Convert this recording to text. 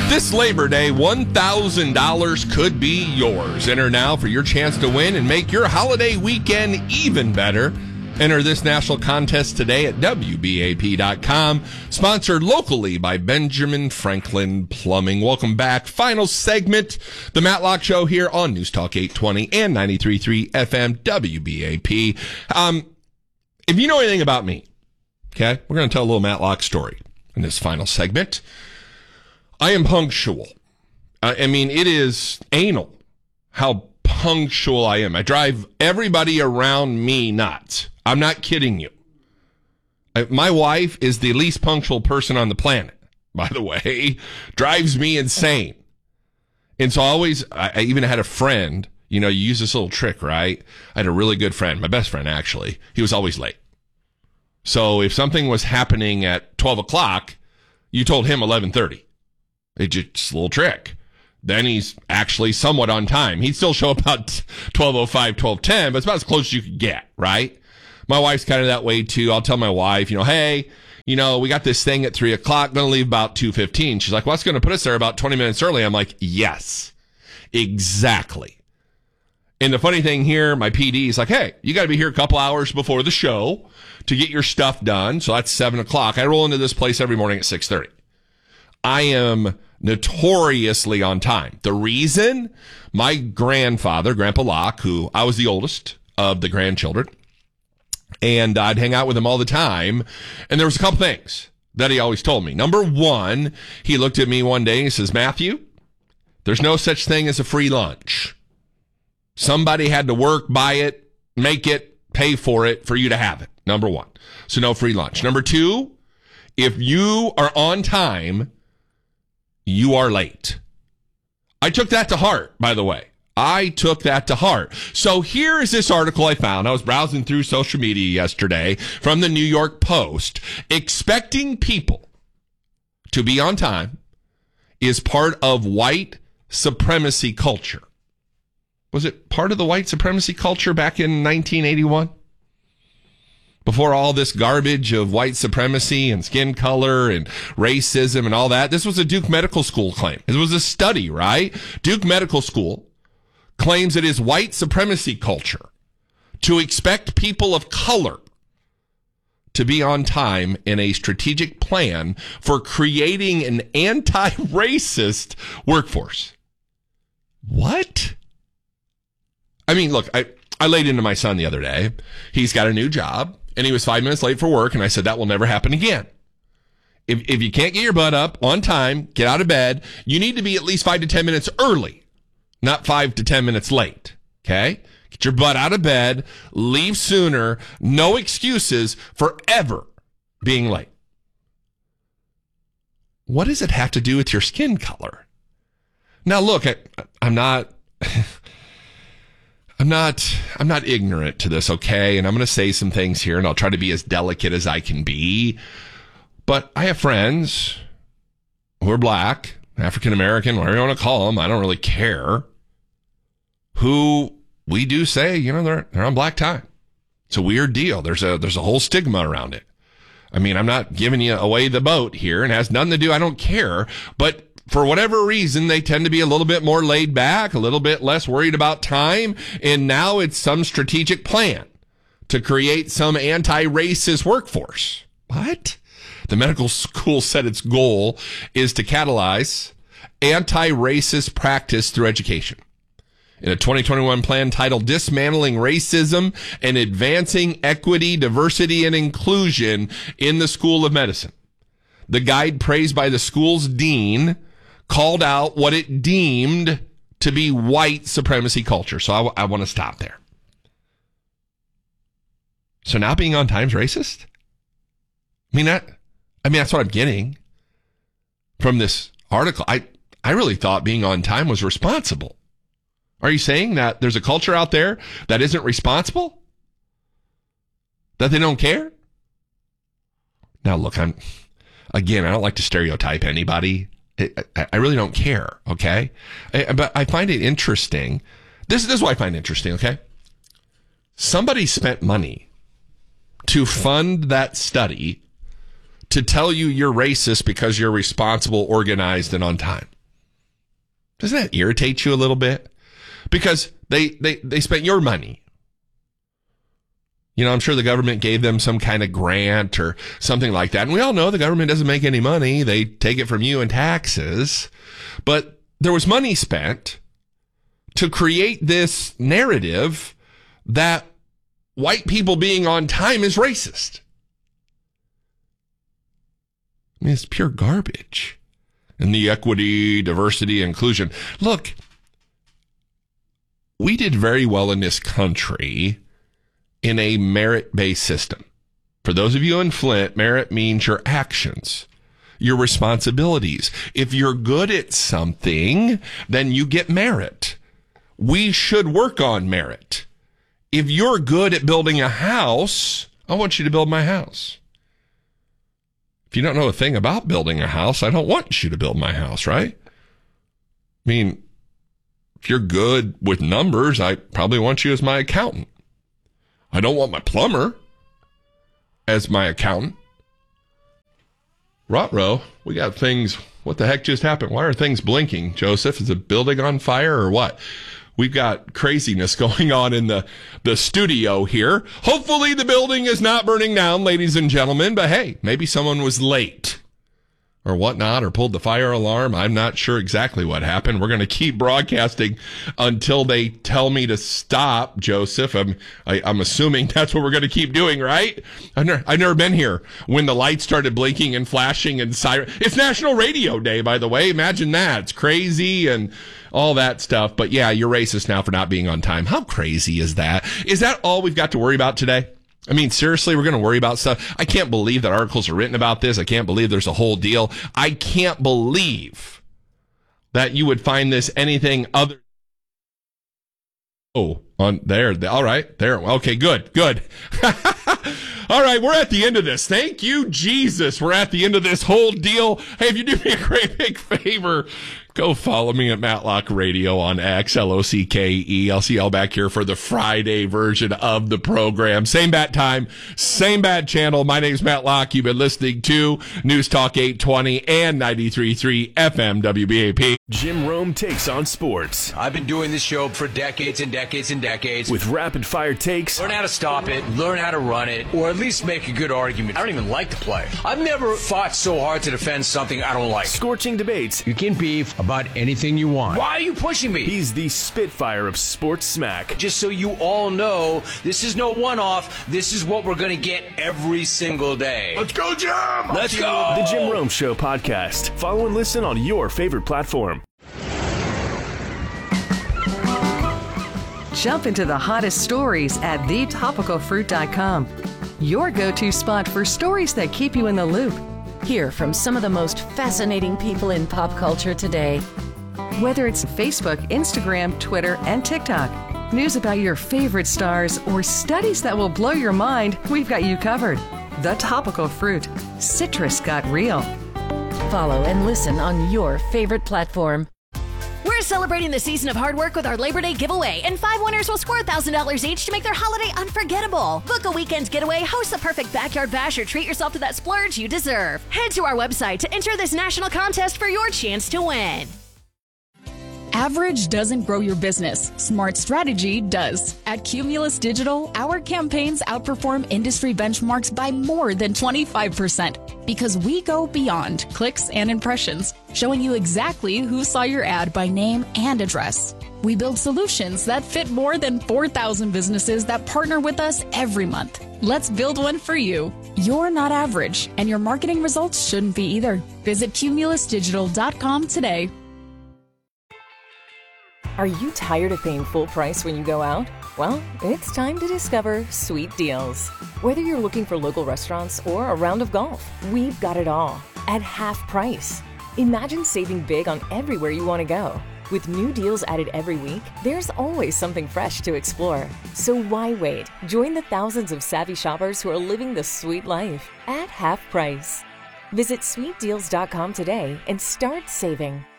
This Labor Day, $1,000 could be yours. Enter now for your chance to win and make your holiday weekend even better. Enter this national contest today at WBAP.com. Sponsored locally by Benjamin Franklin Plumbing. Welcome back. Final segment, the Matlock Show here on News Talk 820 and 93.3 FM WBAP. If you know anything about me, okay, we're going to tell a little Matlock story in this final segment. I am punctual. I mean, it is anal how punctual I am. I drive everybody around me nuts. I'm not kidding you. My wife is the least punctual person on the planet, by the way. Drives me insane. And so I even had a friend, you know, you use this little trick, right? I had a really good friend, my best friend actually. He was always late. So if something was happening at 12 o'clock, you told him 11:30. It's just a little trick. Then he's actually somewhat on time. He'd still show up about 12:05, 12:10, but it's about as close as you could get, right? My wife's kind of that way too. I'll tell my wife, hey, we got this thing at 3 o'clock, gonna leave about 2:15. She's like, well, that's gonna put us there about 20 minutes early. I'm like, yes, exactly. And the funny thing here, my PD is like, hey, you gotta be here a couple hours before the show to get your stuff done. So that's 7 o'clock. I roll into this place every morning at 6:30. I am notoriously on time. The reason, my grandfather, Grandpa Locke, who I was the oldest of the grandchildren, and I'd hang out with him all the time. And there was a couple things that he always told me. Number one, he looked at me one day and he says, Matthew, there's no such thing as a free lunch. Somebody had to work, buy it, make it, pay for it for you to have it. Number one. So no free lunch. Number two, if you are on time, you are late. I took that to heart, by the way. I took that to heart. So here is this article I found. I was browsing through social media yesterday from the New York Post. Expecting people to be on time is part of white supremacy culture. Was it part of the white supremacy culture back in 1981? Before all this garbage of white supremacy and skin color and racism and all that, this was a Duke Medical School claim. It was a study, right? Duke Medical School claims it is white supremacy culture to expect people of color to be on time in a strategic plan for creating an anti-racist workforce. What? I mean, look, I laid into my son the other day. He's got a new job. And he was 5 minutes late for work, and I said, that will never happen again. If you can't get your butt up on time, get out of bed, you need to be at least 5 to 10 minutes early, not 5 to 10 minutes late, okay? Get your butt out of bed, leave sooner, no excuses for ever being late. What does it have to do with your skin color? Now, look, I'm not... I'm not ignorant to this, okay? And I'm going to say some things here, and I'll try to be as delicate as I can be. But I have friends who are black, African American, whatever you want to call them, I don't really care, who we do say, they're on black time. It's a weird deal. There's a whole stigma around it. I mean, I'm not giving you away the boat here, and it has nothing to do, I don't care, but for whatever reason, they tend to be a little bit more laid back, a little bit less worried about time, and now it's some strategic plan to create some anti-racist workforce. What? The medical school said its goal is to catalyze anti-racist practice through education. In a 2021 plan titled Dismantling Racism and Advancing Equity, Diversity, and Inclusion in the School of Medicine. The guide, praised by the school's dean, called out what it deemed to be white supremacy culture. So I want to stop there. So now being on time is racist? That's what I'm getting from this article. I really thought being on time was responsible. Are you saying that there's a culture out there that isn't responsible? That they don't care? Now look, I don't like to stereotype anybody. I really don't care, okay? But I find it interesting. This is what I find interesting, okay? Somebody spent money to fund that study to tell you you're racist because you're responsible, organized, and on time. Doesn't that irritate you a little bit? Because they spent your money. I'm sure the government gave them some kind of grant or something like that. And we all know the government doesn't make any money. They take it from you in taxes. But there was money spent to create this narrative that white people being on time is racist. I mean, it's pure garbage. And the equity, diversity, inclusion. Look, we did very well in this country in a merit-based system. For those of you in Flint, merit means your actions, your responsibilities. If you're good at something, then you get merit. We should work on merit. If you're good at building a house, I want you to build my house. If you don't know a thing about building a house, I don't want you to build my house, right? I mean, if you're good with numbers, I probably want you as my accountant. I don't want my plumber as my accountant. Ruh-roh, we got things. What the heck just happened? Why are things blinking, Joseph? Is a building on fire or what? We've got craziness going on in the studio here. Hopefully the building is not burning down, ladies and gentlemen. But hey, maybe someone was late or whatnot, or pulled the fire alarm. I'm not sure exactly what happened. We're going to keep broadcasting until they tell me to stop, Joseph. I'm assuming that's what we're going to keep doing, right? I've never been here when the lights started blinking and flashing and siren. It's National Radio Day, by the way. Imagine that. It's crazy and all that stuff. But yeah, you're racist now for not being on time. How crazy is that? Is that all we've got to worry about today? I mean, seriously, we're going to worry about stuff. I can't believe that articles are written about this. I can't believe there's a whole deal. I can't believe that you would find this anything other. Oh, on there. All right. There. Okay, good. All right, we're at the end of this. Thank you, Jesus. We're at the end of this whole deal. Hey, if you do me a great big favor, go follow me at Matlock Radio on X, LOCKE. I'll see y'all back here for the Friday version of the program. Same bat time, same bat channel. My name's Matlock. You've been listening to News Talk 820 and 93.3 FM WBAP. Jim Rome takes on sports. I've been doing this show for decades and decades and decades. With rapid-fire takes. Learn how to stop it, learn how to run it, or at least make a good argument. I don't even like the play. I've never fought so hard to defend something I don't like. Scorching debates. You can beef about anything you want. Why are you pushing me? He's the Spitfire of sports smack. Just so you all know, this is no one-off. This is what we're going to get every single day. Let's go, Jim! Let's go! The Jim Rome Show podcast. Follow and listen on your favorite platform. Jump into the hottest stories at thetopicalfruit.com. Your go-to spot for stories that keep you in the loop. Hear from some of the most fascinating people in pop culture today. Whether it's Facebook, Instagram, Twitter, and TikTok, news about your favorite stars, or studies that will blow your mind, we've got you covered. The Topical Fruit. Citrus got real. Follow and listen on your favorite platform. We're celebrating the season of hard work with our Labor Day giveaway, and 5 winners will score $1,000 each to make their holiday unforgettable. Book a weekend getaway, host the perfect backyard bash, or treat yourself to that splurge you deserve. Head to our website to enter this national contest for your chance to win. Average doesn't grow your business. Smart strategy does. At Cumulus Digital, our campaigns outperform industry benchmarks by more than 25% because we go beyond clicks and impressions, showing you exactly who saw your ad by name and address. We build solutions that fit more than 4,000 businesses that partner with us every month. Let's build one for you. You're not average, and your marketing results shouldn't be either. Visit cumulusdigital.com today. Are you tired of paying full price when you go out? Well, it's time to discover Sweet Deals. Whether you're looking for local restaurants or a round of golf, we've got it all at half price. Imagine saving big on everywhere you want to go. With new deals added every week, there's always something fresh to explore. So why wait? Join the thousands of savvy shoppers who are living the sweet life at half price. Visit sweetdeals.com today and start saving.